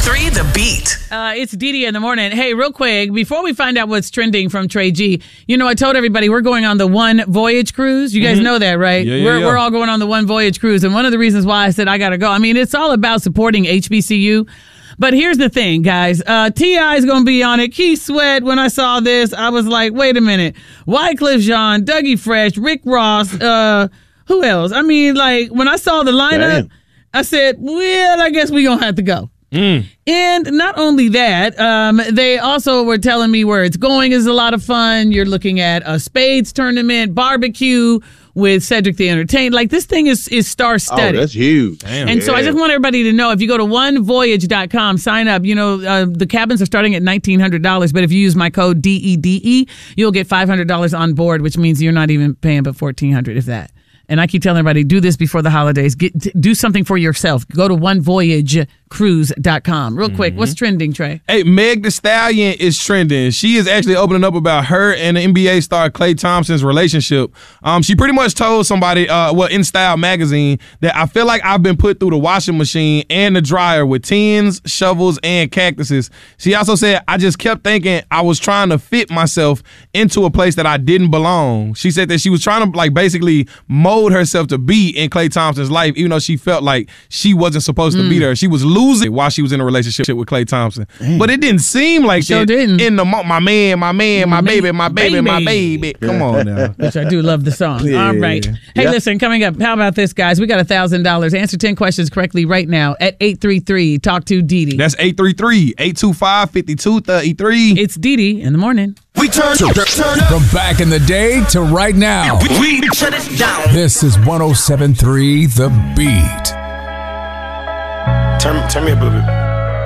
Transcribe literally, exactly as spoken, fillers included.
three, The Beat. Uh, it's Didi in the morning. Hey, real quick, before we find out what's trending from Trey G, you know, I told everybody we're going on the One Voyage cruise. You guys mm-hmm. know that, right? Yeah, yeah, we're, yeah. we're all going on the One Voyage cruise. And one of the reasons why I said I got to go, I mean, it's all about supporting H B C U. But here's the thing, guys. Uh, T I is going to be on it. Keith Sweat, when I saw this, I was like, wait a minute. Wyclef Jean, Dougie Fresh, Rick Ross, uh, who else? I mean, like, when I saw the lineup, Damn. I said, well, I guess we're going to have to go. Mm. And not only that, um, they also were telling me where it's going is a lot of fun. You're looking at a spades tournament, barbecue with Cedric the Entertainer. Like, this thing is, is star-studded. Oh, that's huge. Damn. And yeah. so I just want everybody to know, if you go to one voyage dot com, sign up. You know, uh, the cabins are starting at nineteen hundred dollars, but if you use my code D E D E, you'll get five hundred dollars on board, which means you're not even paying but fourteen hundred dollars, if that. And I keep telling everybody, do this before the holidays. Get, do something for yourself. Go to one voyage cruise dot com. Real quick, mm-hmm. what's trending, Trey? Hey, Meg Thee Stallion is trending. She is actually opening up about her and the N B A star Klay Thompson's relationship. Um, she pretty much told somebody, uh, well, in Style magazine, that I feel like I've been put through the washing machine and the dryer with tins, shovels, and cactuses. She also said, I just kept thinking I was trying to fit myself into a place that I didn't belong. She said that she was trying to, like, basically mold herself to be in Klay Thompson's life, even though she felt like she wasn't supposed mm. to be there. She was losing while she was in a relationship with Klay Thompson. Damn. But it didn't seem like sure that didn't. in the mo- my man, my man, my, my baby, my baby, baby, my baby. Come on now. Which I do love the song. Yeah. All right. Hey, yep. listen, coming up, how about this, guys? We got one thousand dollars. Answer ten questions correctly right now at eight three three, talk to Didi. That's eight three three, eight two five, five two three three. It's Didi in the morning. We turn, turn up. From back in the day to right now. We, we shut it down. This is one oh seven point three The Beat. Turn, turn me up a little bit.